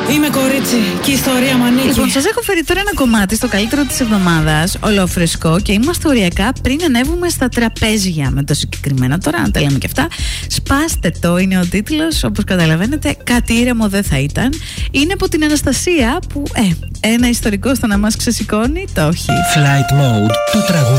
Είμαι κορίτσι και η ιστορία μου ανήκει. Λοιπόν, σας έχω φέρει τώρα ένα κομμάτι στο καλύτερο της εβδομάδας, ολόφρεσκο, και είμαστε οριακά πριν ανέβουμε στα τραπέζια με το συγκεκριμένο. Τώρα, να τα λέμε και αυτά. Σπάστε το, είναι ο τίτλος. Όπως καταλαβαίνετε, κάτι ήρεμο δεν θα ήταν. Είναι από την Αναστασία που, ένα ιστορικό στο να μας ξεσηκώνει, το έχει. Flight Mode, το τραγούδι.